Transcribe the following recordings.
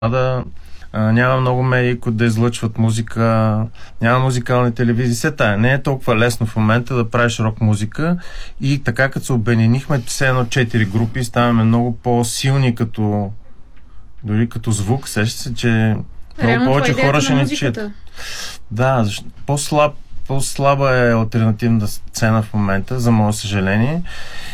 Няма много медии, които да излъчват музика, няма музикални телевизии. Все тая. Не е толкова лесно в момента да правиш рок музика и така като се обединихме все едно 4 групи, ставаме много по-силни дори като звук. Сеща се, че много повече хора ще ни чуят. Да, по-слаба е алтернативна сцена в момента, за мое съжаление.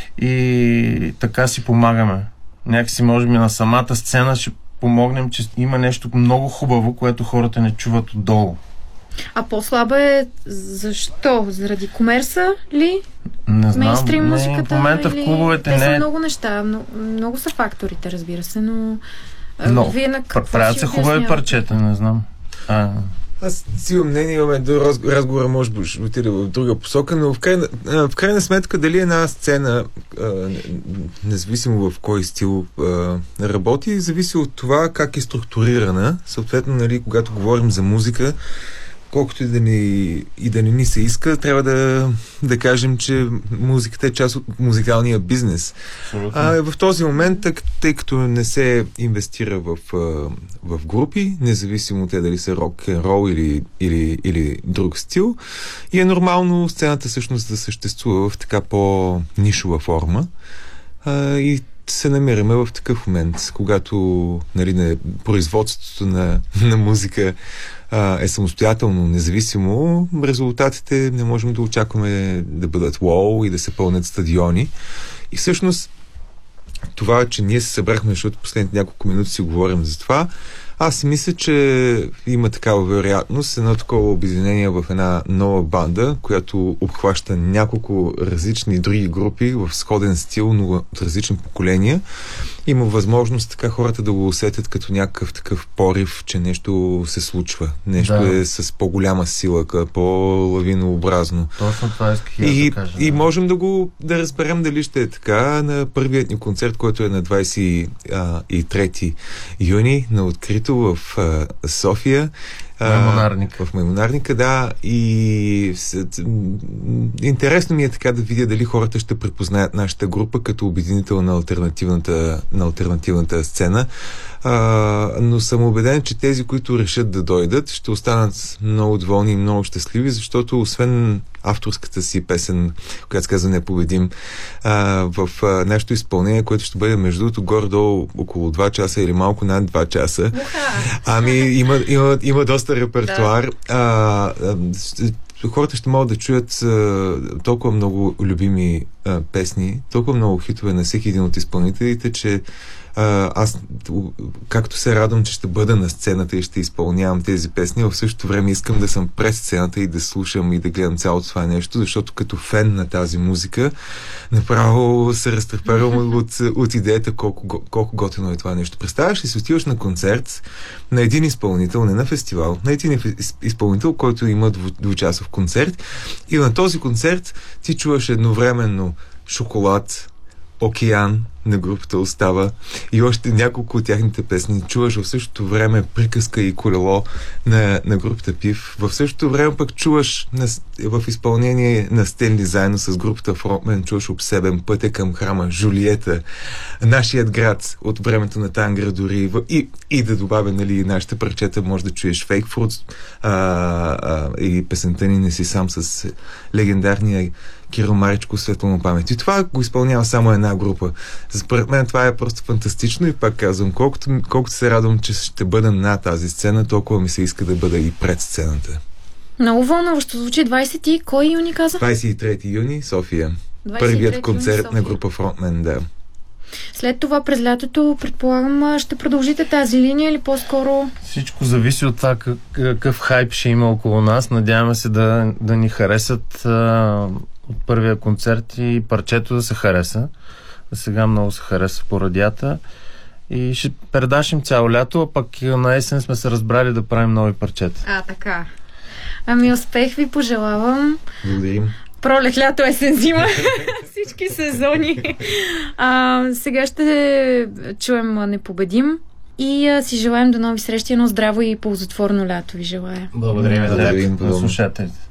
И така си помагаме. Някакси може би на самата сцена ще помогнем, че има нещо много хубаво, което хората не чуват отдолу. А по-слаба е защо? Заради комерса ли? Не знам. Мейнстрим музиката? В момента в клубовете те са много неща. Много са факторите, разбира се, но вие на какво правят се хубави парчета, не знам. Аз си имам мнение, имаме до разговора може би ще отиде в друга посока, но в крайна сметка дали една сцена, независимо в кой стил работи, зависи от това как е структурирана. Съответно, нали, когато говорим за музика, колкото и да не ни се иска, трябва да кажем, че музиката е част от музикалния бизнес. В този момент, тъй като не се инвестира в групи, независимо те дали са рок-н-рол или друг стил, и е нормално сцената всъщност да съществува в така по-нишова форма. И се намираме в такъв момент, когато нали, производството на музика е самостоятелно, независимо, резултатите не можем да очакваме да бъдат уау и да се пълнят стадиони. И всъщност това, че ние се събрахме, защото последните няколко минути си говорим за това, аз си мисля, че има такава вероятност, едно такова обединение в една нова банда, която обхваща няколко различни други групи в сходен стил, но от различни поколения. Има възможност така хората да го усетят като някакъв такъв порив, че нещо се случва. Нещо е с по-голяма сила, по-лавинообразно. Точно това исках да кажа. И можем да разберем дали ще е така на първият ни концерт, който е на 23 юни на открито в София. В Маймонарника, да. И интересно ми е така да видя дали хората ще препознаят нашата група като обединител на алтернативната сцена. Но съм убеден, че тези, които решат да дойдат, ще останат много доволни и много щастливи, защото освен авторската си песен, която се казва "Непобедим", в нашето изпълнение, което ще бъде между другото горе-долу около 2 часа или малко над 2 часа. Има доста репертуар. Хората ще могат да чуят толкова много любими песни, толкова много хитове на всеки един от изпълнителите, че аз, както се радвам, че ще бъда на сцената и ще изпълнявам тези песни, в същото време искам да съм пред сцената и да слушам и да гледам цялото това нещо, защото като фен на тази музика направо се разтърпарвам от идеята колко готино е това нещо. Представяш ли си, отиваш на концерт на един изпълнител, не на фестивал, на един изпълнител, който има двучасов концерт, и на този концерт ти чуваш едновременно "Шоколад", "Океан" на групата "Остава" и още няколко от тяхните песни. Чуваш в същото време "Приказка" и "Колело" на групата Пив. В същото време пък чуваш в изпълнение на Стенли заедно с групата Фронтмен, чуваш "Обсебен", "Пътя към храма", "Жулиета", "Нашият град" от времето на Тангра дори. И да добавя, нали, нашите парчета, може да чуеш "Fake Fruits" и песента "Не си сам" с легендарния Кирил Маричко, светло му памет. И това го изпълнява само една група. Според мен това е просто фантастично и пак казвам, колкото се радвам, че ще бъда на тази сцена, толкова ми се иска да бъда и пред сцената. Много вълнуващо звучи. 20 кой юни каза? 23 юни, София. Първият концерт на група Фронтмен, да. След това през лятото, предполагам, ще продължите тази линия или по-скоро? Всичко зависи от това какъв хайп ще има около нас. Надяваме се да ни харесат от първия концерт и парчето да се хареса. Сега много се хареса по радията. И ще предашим цяло лято, а пък на есен сме се разбрали да правим нови парчета. Така. Успех ви пожелавам. Благодарим. Пролет, лято, есен, зима. Всички сезони. Сега ще чуем "Непобедим" и си желаем до нови срещи. Едно здраво и ползотворно лято ви желая. Благодарим за слушателите.